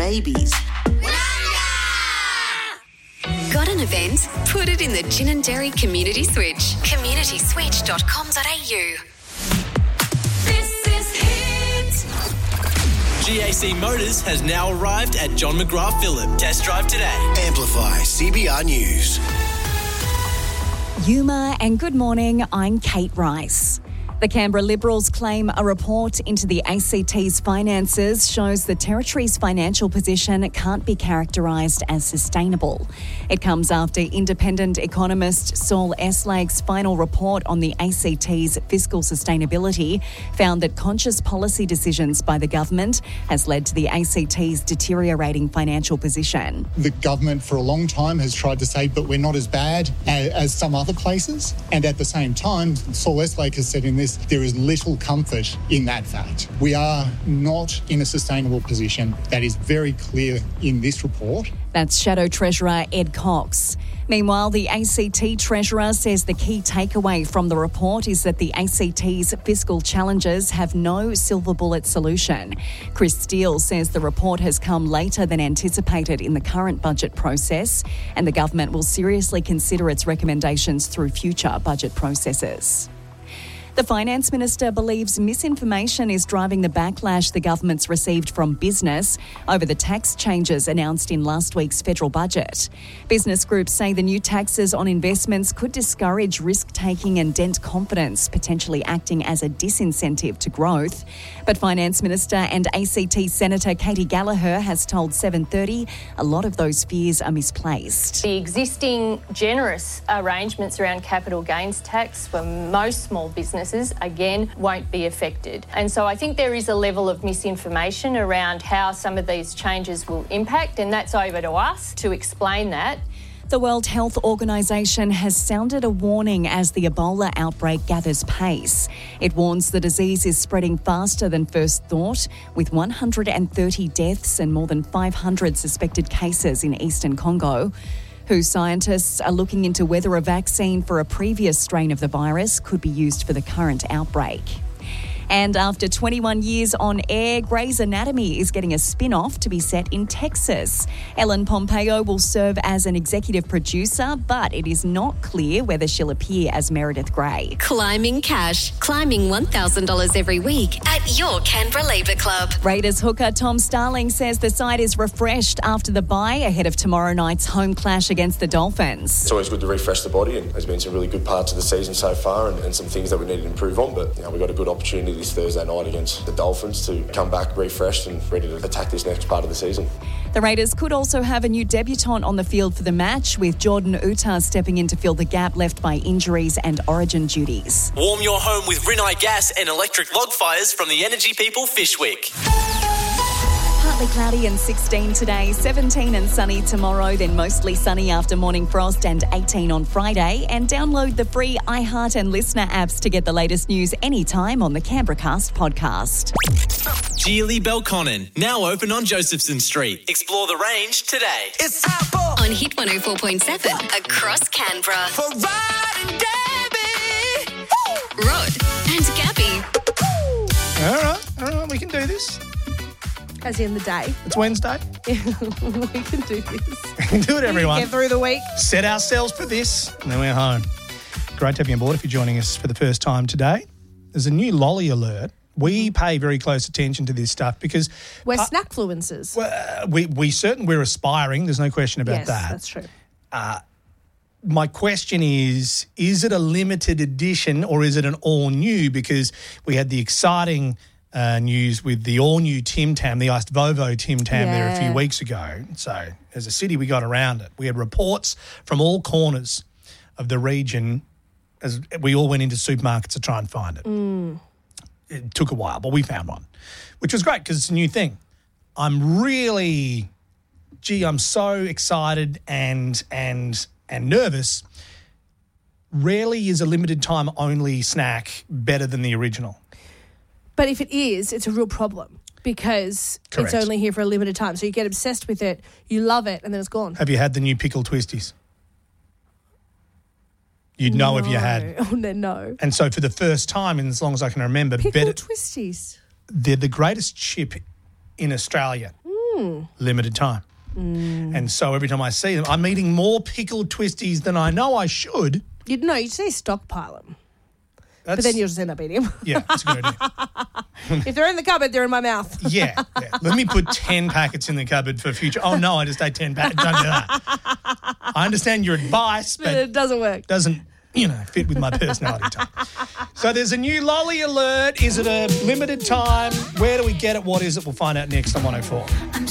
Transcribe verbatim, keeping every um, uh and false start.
babies. Got an event? Put it in the Gin and Dairy Community Switch. community switch dot com dot a u. This is Hit. G A C Motors has now arrived at John McGrath Phillip. Test drive today. Amplify C B R News. Yuma and good morning, I'm Kate Rice. The Canberra Liberals claim a report into the A C T's finances shows the Territory's financial position can't be characterised as sustainable. It comes after independent economist Saul Eslake's final report on the A C T's fiscal sustainability found that conscious policy decisions by the government has led to the A C T's deteriorating financial position. The government for a long time has tried to say, but we're not as bad as, as some other places. And at the same time, Saul Eslake has said in this, there is little comfort in that fact. We are not in a sustainable position. That is very clear in this report. That's Shadow Treasurer Ed Cox. Meanwhile, the A C T Treasurer says the key takeaway from the report is that the A C T's fiscal challenges have no silver bullet solution. Chris Steele says the report has come later than anticipated in the current budget process, and the government will seriously consider its recommendations through future budget processes. The Finance Minister believes misinformation is driving the backlash the government's received from business over the tax changes announced in last week's federal budget. Business groups say the new taxes on investments could discourage risk-taking and dent confidence, potentially acting as a disincentive to growth. But Finance Minister and A C T Senator Katie Gallagher has told seven thirty a lot of those fears are misplaced. The existing generous arrangements around capital gains tax for most small businesses again, won't be affected. And so I think there is a level of misinformation around how some of these changes will impact, and that's over to us to explain that. The World Health Organisation has sounded a warning as the Ebola outbreak gathers pace. It warns the disease is spreading faster than first thought, with one hundred thirty deaths and more than five hundred suspected cases in eastern Congo. W H O scientists are looking into whether a vaccine for a previous strain of the virus could be used for the current outbreak. And after twenty-one years on air, Grey's Anatomy is getting a spin-off to be set in Texas. Ellen Pompeo will serve as an executive producer, but it is not clear whether she'll appear as Meredith Grey. Climbing cash. Climbing one thousand dollars every week at your Canberra Labour Club. Raiders hooker Tom Starling says the side is refreshed after the bye ahead of tomorrow night's home clash against the Dolphins. It's always good to refresh the body, and there's been some really good parts of the season so far and, and some things that we need to improve on, but you know, we've got a good opportunity this Thursday night against the Dolphins to come back refreshed and ready to attack this next part of the season. The Raiders could also have a new debutant on the field for the match, with Jordan Uta stepping in to fill the gap left by injuries and origin duties. Warm your home with Rinnai gas and electric log fires from the Energy People Fishwick. Partly cloudy and sixteen today, seventeen and sunny tomorrow, then mostly sunny after morning frost and eighteen on Friday. And download the free iHeart and Listener apps to get the latest news anytime on the Canberracast podcast. Geely Belconnen, now open on Josephson Street. Explore the range today. It's Apple On Hit one oh four point seven across Canberra. for riding Debbie. Rod and Gabby. All right, all right, we can do this. As in the day. It's Wednesday. We can do this. We can do it, everyone. Get through the week. Set ourselves for this, and then we're home. Great to have you on board if you're joining us for the first time today. There's a new lolly alert. We pay very close attention to this stuff because... We're uh, snackfluencers. Well, we, we certainly, we're aspiring. There's no question about yes, that. that's true. Uh, my question is, is it a limited edition or is it an all-new? Because we had the exciting... Uh, news with the all-new Tim Tam, the iced Vovo Tim Tam Yeah. there a few weeks ago. So as a city, we got around it. We had reports from all corners of the region as we all went into supermarkets to try and find it. Mm. It took a while, but we found one, which was great because it's a new thing. I'm really, gee, I'm so excited and and and nervous. Rarely is a limited time only snack better than the original. But if it is, it's a real problem because Correct. it's only here for a limited time. So you get obsessed with it, you love it, and then it's gone. Have you had the new pickle twisties? You'd know no. if you had. Oh, no, no. And so for the first time, and as long as I can remember, Pickle better, twisties. they're the greatest chip in Australia. Mm. Mm. Limited time. Mm. And so every time I see them, I'm eating more pickled twisties than I know I should. You'd know, you say stockpile them. That's, But then you'll just end up eating them. Yeah, that's a good idea. If they're in the cupboard, they're in my mouth. Yeah, yeah. Let me put ten packets in the cupboard for future. Oh, no, I just ate ten packets. Don't do that. I understand your advice, But but it doesn't work. doesn't, you know, fit with my personality type. So there's a new lolly alert. Is it a limited time? Where do we get it? What is it? We'll find out next on one oh four.